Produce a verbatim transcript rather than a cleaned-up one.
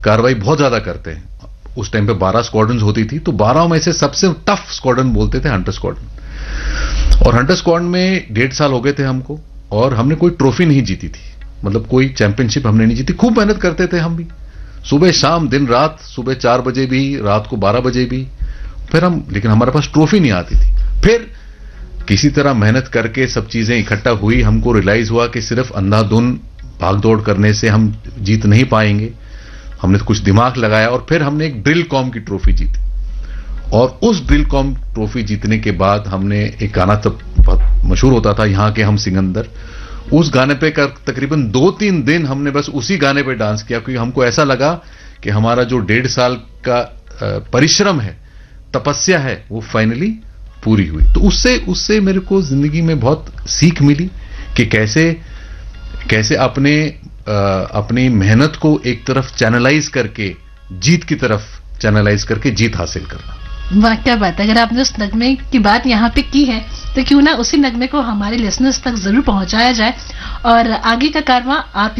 कार्रवाई बहुत ज्यादा करते हैं। उस टाइम पे बारह स्क्वाड्रन होती थी, तो बारह में से सबसे टफ स्क्वाड्रन बोलते थे हंटर स्क्वाड्रन। और हंटर स्क्वाड्रन में डेढ़ साल हो गए थे हमको, और हमने कोई ट्रॉफी नहीं जीती थी, मतलब कोई चैंपियनशिप हमने नहीं जीती। खूब मेहनत करते थे हम भी, सुबह शाम दिन रात, सुबह चार बजे भी, रात को बारह बजे भी, फिर हम, लेकिन हमारे पास ट्रॉफी नहीं आती थी। फिर किसी तरह मेहनत करके सब चीजें इकट्ठा हुई, हमको रियलाइज हुआ कि सिर्फ अंधाधुन भाग दौड़ करने से हम जीत नहीं पाएंगे। हमने कुछ दिमाग लगाया और फिर हमने एक ड्रिल कॉम की ट्रॉफी जीती। और उस ड्रिल कॉम ट्रॉफी जीतने के बाद हमने एक गाना तब बहुत मशहूर होता था, यहाँ के हम सिकंदर, उस गाने पे तकरीबन दो तीन दिन हमने बस उसी गाने पे डांस किया, क्योंकि हमको ऐसा लगा कि हमारा जो डेढ़ साल का परिश्रम है, तपस्या है, वो फाइनली पूरी हुई। तो उससे उससे मेरे को जिंदगी में बहुत सीख मिली कि कैसे कैसे अपने आ, अपनी मेहनत को एक तरफ चैनलाइज करके जीत की तरफ चैनलाइज करके जीत हासिल करना। वाह, क्या बात है। अगर आपने उस नगमे की बात यहाँ पे की है तो क्यों ना उसी नगमे को हमारे लिसनर्स तक जरूर पहुंचाया जाए और आगे का कारवां आप